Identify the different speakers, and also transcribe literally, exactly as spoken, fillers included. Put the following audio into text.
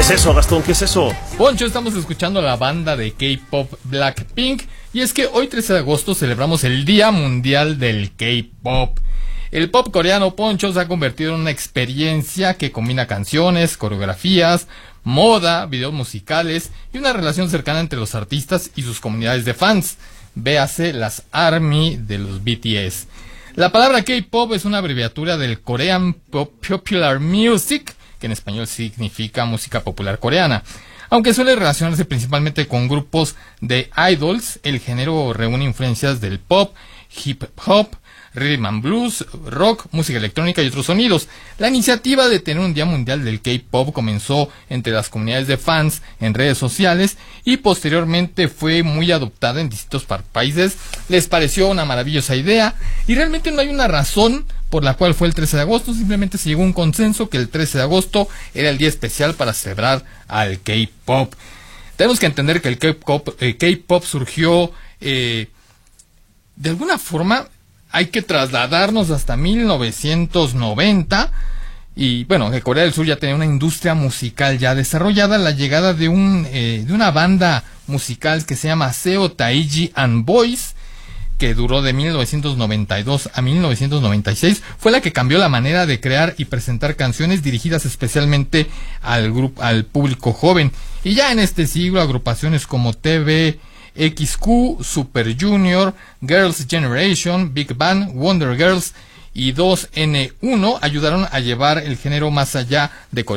Speaker 1: es eso, Gastón? ¿Qué es eso?
Speaker 2: Poncho, estamos escuchando a la banda de K-pop Blackpink, y es que hoy trece de agosto celebramos el Día Mundial del K-pop. El pop coreano, Poncho, se ha convertido en una experiencia que combina canciones, coreografías, moda, videos musicales y una relación cercana entre los artistas y sus comunidades de fans. Véase las ARMY de los B T S. La palabra K-pop es una abreviatura del Korean Popular Music, que en español significa música popular coreana. Aunque suele relacionarse principalmente con grupos de idols, el género reúne influencias del pop, hip hop, rhythm and blues, rock, música electrónica y otros sonidos. La iniciativa de tener un Día Mundial del K-pop comenzó entre las comunidades de fans en redes sociales y posteriormente fue muy adoptada en distintos países. Les pareció una maravillosa idea y realmente no hay una razón por la cual fue el trece de agosto, simplemente se llegó a un consenso que el trece de agosto era el día especial para celebrar al K-pop. Tenemos que entender que el K-pop, eh, K-pop surgió eh, de alguna forma. Hay que trasladarnos hasta mil novecientos noventa y bueno, que Corea del Sur ya tenía una industria musical ya desarrollada. La llegada de un eh, de una banda musical que se llama Seo Taiji and Boys, que duró de mil novecientos noventa y dos a mil novecientos noventa y seis, fue la que cambió la manera de crear y presentar canciones dirigidas especialmente al grupo, al público joven. Y ya en este siglo, agrupaciones como T V X Q, Super Junior, Girls' Generation, Big Bang, Wonder Girls y dos N uno ayudaron a llevar el género más allá de Corea.